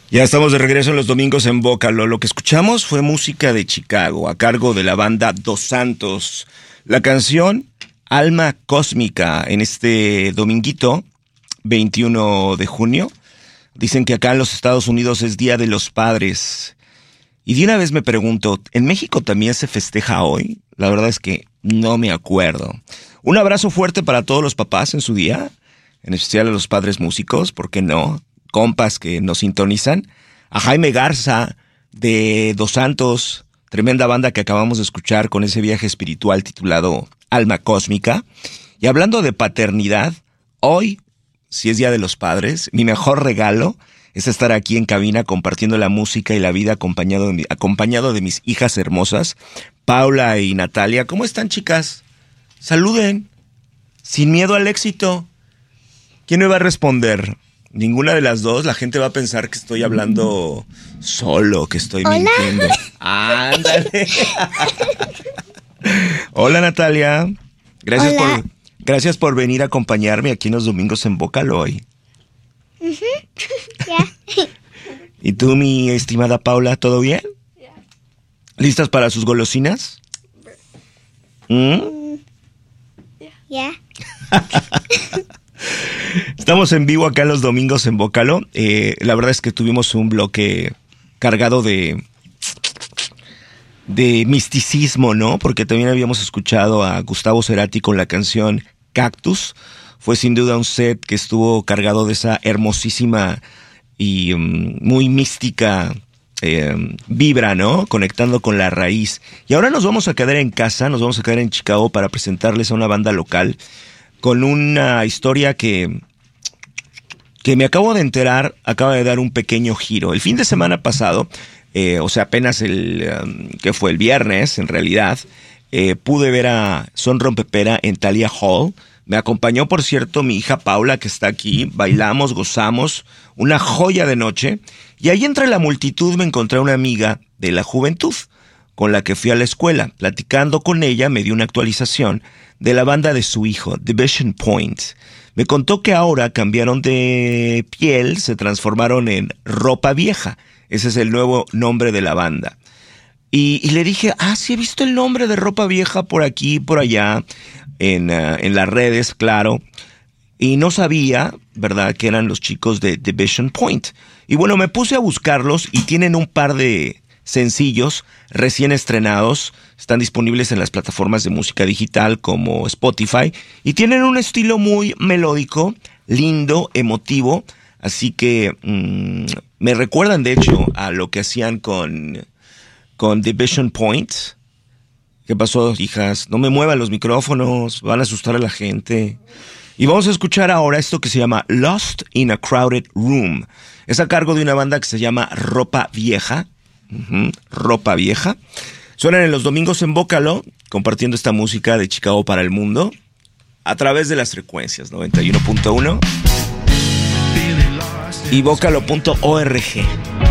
Ya estamos de regreso en los domingos en Bócalo. Lo que escuchamos fue música de Chicago, a cargo de la banda Dos Santos. La canción Alma Cósmica, en este dominguito, 21 de junio. Dicen que acá en los Estados Unidos es Día de los Padres. Y de una vez me pregunto, ¿en México también se festeja hoy? La verdad es que no me acuerdo. Un abrazo fuerte para todos los papás en su día, en especial a los padres músicos, ¿por qué no? Compas que nos sintonizan, a Jaime Garza de Dos Santos, tremenda banda que acabamos de escuchar con ese viaje espiritual titulado Alma Cósmica. Y hablando de paternidad, hoy, si es Día de los Padres, mi mejor regalo es estar aquí en cabina compartiendo la música y la vida acompañado de mis hijas hermosas, Paula y Natalia. ¿Cómo están, chicas? Saluden, sin miedo al éxito. ¿Quién me va a responder? Ninguna de las dos. La gente va a pensar que estoy hablando solo, que estoy mintiendo. Ándale. Hola, Natalia. Gracias por venir a acompañarme aquí en los domingos en Bócalo hoy. Yeah. ¿Y tú, mi estimada Paula, todo bien? Yeah. ¿Listas para sus golosinas? Yeah. Estamos en vivo acá en los domingos en Bócalo. La verdad es que tuvimos un bloque cargado de misticismo, ¿no? Porque también habíamos escuchado a Gustavo Cerati con la canción Cactus. Fue sin duda un set que estuvo cargado de esa hermosísima y muy mística vibra, ¿no? Conectando con la raíz. Y ahora nos vamos a quedar en casa, nos vamos a quedar en Chicago para presentarles a una banda local con una historia que me acabo de enterar, acaba de dar un pequeño giro. El fin de semana pasado, apenas que fue el viernes, en realidad, pude ver a Son Rompepera en Thalia Hall. Me acompañó, por cierto, mi hija Paula, que está aquí. Bailamos, gozamos, una joya de noche. Y ahí entre la multitud me encontré a una amiga de la juventud, con la que fui a la escuela. Platicando con ella, me dio una actualización de la banda de su hijo, Division Point. Me contó que ahora cambiaron de piel, se transformaron en Ropa Vieja. Ese es el nuevo nombre de la banda. Y le dije, sí he visto el nombre de Ropa Vieja por aquí y por allá, en las redes, claro. Y no sabía, ¿verdad?, que eran los chicos de Division Point. Y bueno, me puse a buscarlos y tienen un par de sencillos recién estrenados. Están disponibles en las plataformas de música digital como Spotify. Y tienen un estilo muy melódico, lindo, emotivo. Así que me recuerdan, de hecho, a lo que hacían con Division Point. ¿Qué pasó, hijas? No me muevan los micrófonos, van a asustar a la gente. Y vamos a escuchar ahora esto que se llama Lost in a Crowded Room. Es a cargo de una banda que se llama Ropa Vieja. Ropa Vieja. Suenan en los domingos en Bócalo, compartiendo esta música de Chicago para el mundo, a través de las frecuencias 91.1 y Bócalo.org.